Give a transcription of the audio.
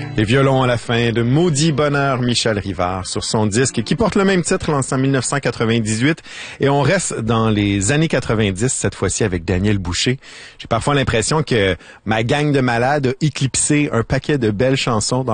Les violons à la fin de Maudit Bonheur, Michel Rivard, sur son disque qui porte le même titre, lancé en 1998. Et on reste dans les années 90, cette fois-ci avec Daniel Boucher. J'ai parfois l'impression que ma gang de malades a éclipsé un paquet de belles chansons dans